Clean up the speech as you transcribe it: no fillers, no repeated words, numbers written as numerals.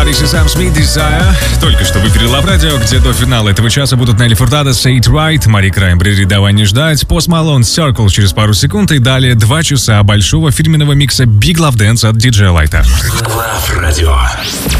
Алиса Сэм Смит, Desire. Только что в эфире Love Radio, где до финала этого часа будут Нелли Фуртадо, Say It Right, Мари Краймбрери, Давай не ждать, Post Malone, Circle через пару секунд и далее 2 часа большого фирменного микса Big Love Dance от DJ Light. Love Radio.